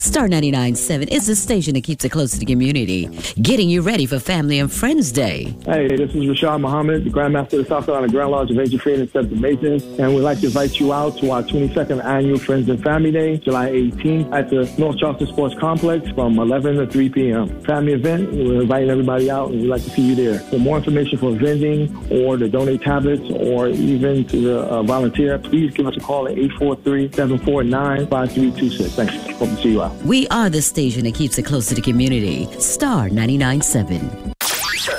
Star 99.7 is the station that keeps it close to the community, getting you ready for Family and Friends Day. Hey, this is Rashad Muhammad, the Grandmaster of the South Carolina Grand Lodge of Angel Freedom and Steps of Masons, and we'd like to invite you out to our 22nd Annual Friends and Family Day, July 18th, at the North Charleston Sports Complex from 11 to 3 p.m. Family event, we're inviting everybody out, and we'd like to see you there. For more information for vending or to donate tablets or even to volunteer, please give us a call at 843-749-5326. Thanks. Hope to see you out. We are the station that keeps it close to the community. Star 99.7.